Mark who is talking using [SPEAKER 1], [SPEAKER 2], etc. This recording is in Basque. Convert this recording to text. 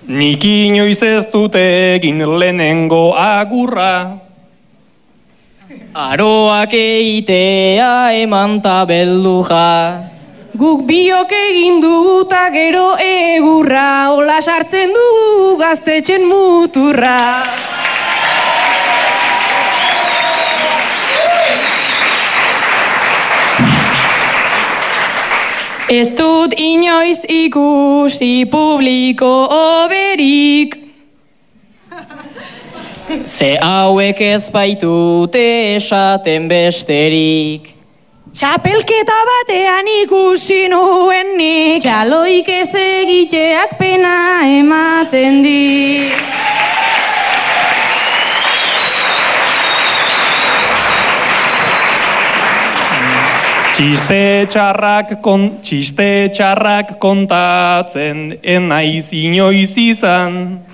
[SPEAKER 1] Nik inoiz ez dut egin lehenengo agurra.
[SPEAKER 2] Aroak eitea eman tabelduja.
[SPEAKER 3] Guk biok egin duta gero egurra, hola sartzen du gaztetxen muturra. Ez dut inoiz ikusi publiko oberik.
[SPEAKER 2] Ze hauek ez baitute esaten besterik.
[SPEAKER 3] Txapelketa batean ikusi nuen nik, txaloik ez egiteak pena ematen dik.
[SPEAKER 1] Txiste txarrak kontatzen, enaiz inoiz izan.